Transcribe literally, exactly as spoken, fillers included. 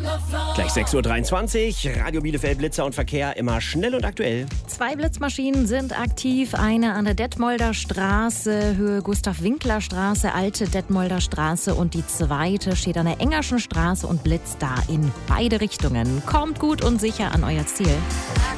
Gleich sechs Uhr dreiundzwanzig, Radio Bielefeld, Blitzer und Verkehr, immer schnell und aktuell. Zwei Blitzmaschinen sind aktiv, eine an der Detmolder Straße, Höhe Gustav-Winkler-Straße, alte Detmolder Straße und die zweite steht an der Engerschen Straße und blitzt da in beide Richtungen. Kommt gut und sicher an euer Ziel.